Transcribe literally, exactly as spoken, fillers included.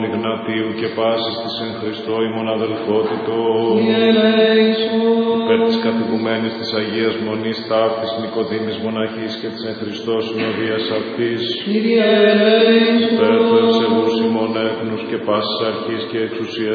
Ιγνατίου και πάσης της εν Χριστώ ημών αδελφότητος, υπέρ της καθηγουμένης της Αγίας Μονής Ταύτης Νικοδήμης Μοναχής και της εν Χριστώ συνοδείας αυτής, υπέρ του ευσεβούς ημών έθνους και πάσης αρχής και εξουσίας